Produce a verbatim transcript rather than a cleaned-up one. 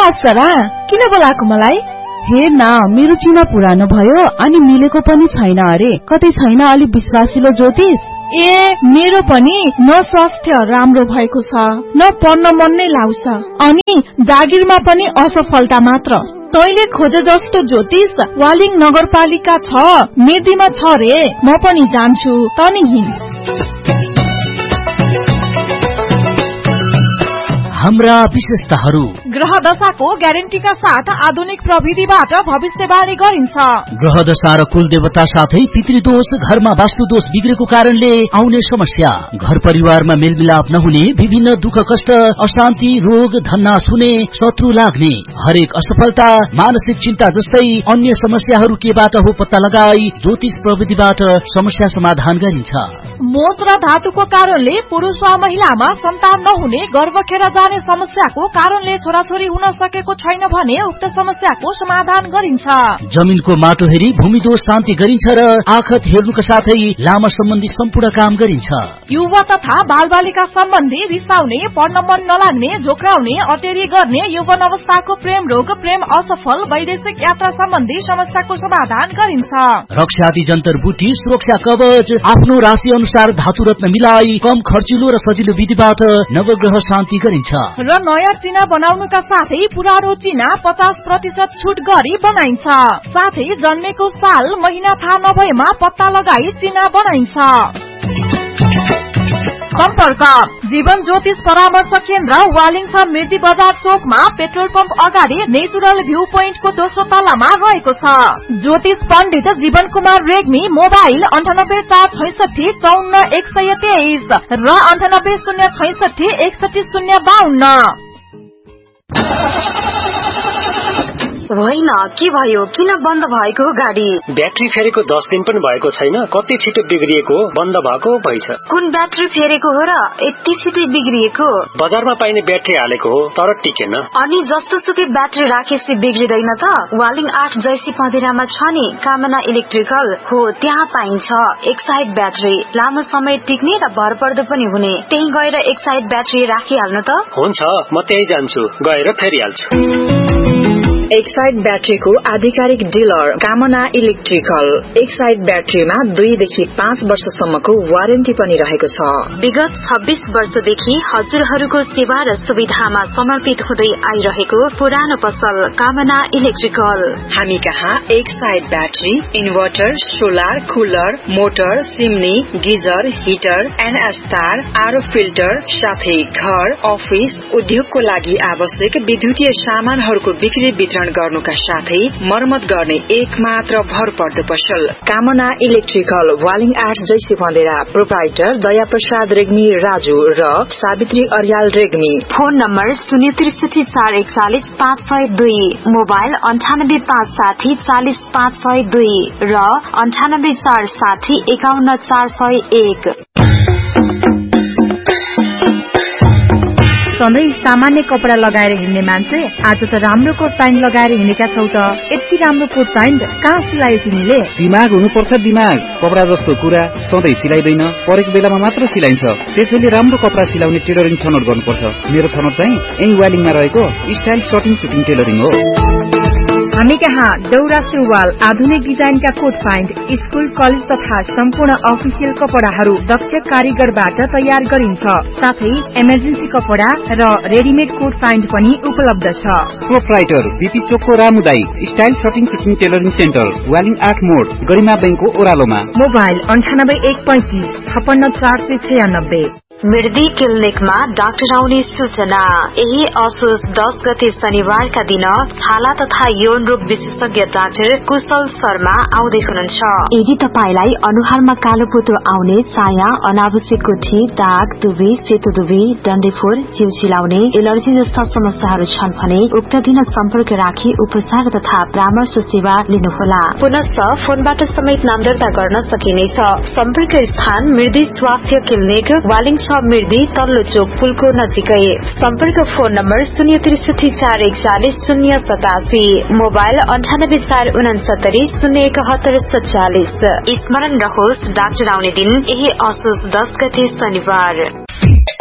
अप्सरा किन बोलाएको मलाई? हेर न मेरो चिना पुरानो भयो अनि मिलेको पनि छैन अरे। कतै छैन अलि विश्वासिलो ज्योतिष? ए मेरो पनि न स्वास्थ्य राम्रो भएको छ न पढ्न मन नै लाउँछ अनि जागिरमा पनि असफलता मात्र। तैले खोजे जस्तो ज्योतिष वालिङ नगरपालिका छ मेदीमा छ रे। म पनि जान्छु तनी हिँड। हाम्रा विशेषताहरू ग्रह दशाको ग्यारेन्टीका साथ आधुनिक प्रविधिबाट भविष्यवाणी गरिन्छ। ग्रह दशा र कुल देवता साथै पितृदोष, घरमा वास्तु दोष बिग्रेको कारणले आउने समस्या, घर परिवारमा मेलमिलाप नहुने, विभिन्न दुःख कष्ट, अशान्ति, रोग, धन्नास हुने, शत्रु लाग्ने, हरेक असफलता, मानसिक चिन्ता जस्तै अन्य समस्याहरू केबाट हो पत्ता लगाई ज्योतिष प्रविधिबाट समस्या समाधान गरिन्छ। मोच र धातुको कारणले पुरुष वा महिलामा सन्तान नहुने, गर्भ खेर जाने समस्याको कारणले छोराछोरी हुन सकेको छैन भने उक्त समस्याको समाधान गरिन्छ। जमिनको माटो हेरी भूमि दोष शान्ति गरिन्छ र आखत हेर्नुका साथै लामा सम्बन्धी सम्पूर्ण काम गरिन्छ। युवा तथा बालबालिका सम्बन्धी रिसाउने, पढ्न मन नलाग्ने, झोक्राउने, अटेरी गर्ने, यौवन अवस्थाको प्रेम रोग, प्रेम असफल, वैदेशिक यात्रा सम्बन्धी समस्याको समाधान गरिन्छ। रक्षाति जन्तर बुटी, सुरक्षा कवच, आफ्नो राशि अनुसार धातु रत्न मिलाई कम खर्चिलो र सजिलो विधिबाट नवग्रह शान्ति गरिन्छ। र नयाँ चिना बनाउनुका साथै पुरानो चिना पचास प्रतिशत छुट गरी बनाइन्छ। साथै जन्मेको साल महिना थाहा नभएमा पत्ता लगाई चिना बनाइन्छ। सम्पर्क जीवन ज्योतिष परामर्श केन्द्र वालिङ छ मिर्दी बजार चोकमा पेट्रोल पम्प अगाडि नेचुरल भ्यू पोइन्टको दोस्रो तलामा रहेको छ। ज्योतिष पण्डित जीवन कुमार रेग्मी। मोबाइल अन्ठानब्बे चार छैसठी चौन्न एक सय तेइस र अन्ठानब्बे शून्य छैसठी एकसठी शून्य बाहन्न। होइन के भयो? किन बन्द भएको गाडी? ब्याट्री फेरेको दस दिन पनि भएको छैन, कति छिटो बिग्रिएको बन्द भएको भइछ। कुन ब्याट्री फेरेको हो र यति छिटो बिग्रिएको? बजारमा पाइने ब्याट्री हालेको हो तर टिकेन। अनि जस्तो सुकै ब्याट्री राखेपछि बिग्रिदैन त? वालिङ आठ जैसी पँधेरामा छ नि कामना इलेक्ट्रिकल हो, त्यहाँ पाइन्छ एक साइड ब्याट्री, लामो समय टिक्ने र भरपर्दो पनि हुने। त्यही गएर एक साइड ब्याट्री राखिहाल्नु त। हुन्छ म त्यही जान्छु, गएर फेरिहाल्छु। एक साइड ब्याट्रीको आधिकारिक डिलर कामना इलेक्ट्रिकल। एक साइड ब्याट्रीमा दुईदेखि पाँच वर्षसम्मको वारेन्टी पनि रहेको छ। विगत छब्बीस वर्षदेखि हजुरहरूको सेवा र सुविधामा समर्पित हुँदै आइरहेको पुरानो पसल कामना इलेक्ट्रिकल। हामी कहाँ एक side battery, inverter, solar, cooler, motor, chimney, geyser, heater, एनएसतार, आरो फिल्टर साथै घर, अफिस, उद्योगको लागि आवश्यक विद्युतीय सामानहरूको बिक्री वितरण गर्नुका साथै मर्मत गर्ने एक मात्र भरपर्दो पसल कामना इलेक्ट्रिकल। वालिङ आठ जैसी पँधेरा। प्रोप्राइटर दया प्रसाद रेग्मी राजु र सावित्री अर्याल रेग्मी। फोन नम्बर शून्य त्रिसठी चार एकचालिस पाँच सय दुई, मोबाइल अन्ठानब्बे पाँच साठी चालिस पाँच सय दुई र अन्ठानब्बे चार साठी एकाउन्न चार सय एक। सधैँ सामान्य कपडा लगाएर हिँड्ने मान्छे आज त राम्रो कोट प्यान्ट लगाएर हिँडेका छौ त। यति राम्रो कोट प्यान्ट कहाँ सिलायो तिमीले? दिमाग हुनुपर्छ दिमाग। कपडा जस्तो कुरा सधैँ सिलाइदैन, परेको बेलामा मात्र सिलाइन्छ। त्यसैले राम्रो कपडा सिलाउने टेलरिङ छनौट गर्नुपर्छ। मेरो छनौट चाहिँ यही वालिङमा रहेको स्टाइल सर्टिङ सुटिङ टेलरिङ हो। हामी कहाँ दौरा सुरुवाल, आधुनिक डिजाइनका कोट प्यान्ट, स्कुल कलेज तथा सम्पूर्ण अफिसियल कपडाहरू दक्ष कारीगरबाट तयार गरिन्छ। साथै इमर्जेन्सी कपडा र रेडिमेड कोट प्यान्ट पनि उपलब्ध छ। प्रोप्राइटर बीपी चोकको रामुदाई style shirting shooting tailoring centre, Waling आठ मोड, गरिमा बैंकको ओह्रालोमा। मोबाइल अन्ठानब्बे एक पैंतिस छप्पन्न चार सय छयानब्बे। मिर्दी क्लिनिकमा डाक्टर आउने सूचना। यही असोज दस गते शनिबारका दिन छाला तथा यौन रोग विशेषज्ञ डाक्टर कुशल शर्मा आउँदै हुनुहुन्छ। यदि तपाईलाई अनुहारमा कालो पोतो आउने, चाया, अनावश्यक गुठी, दाग, दुबी, सेतो दुबी, डन्डेफोर, चिउ चिलाउने, एलर्जी जस्ता समस्याहरू छन् भने उक्त दिन सम्पर्क राखी उपचार तथा परामर्श सेवा लिनुहोला। पुनश्च फोनबाट समेत नाम दर्ता गर्न सकिनेछ। सम्पर्क स्थान मिर्दी स्वास्थ्य क्लिनिक, वालिङ मिर्दी, तल्लो चोक, पुलको नजिकै। सम्पर्क फोन नम्बर शून्य त्रिसठी चार एकचालिस शून्य सतासी, मोबाइल अन्ठानब्बे चार उनसत्तरी शून्य एकहत्तर सत्तालिस। स्मरण रहोस् डाक्टर आउने दिन यही असोज दस गते शनिबार।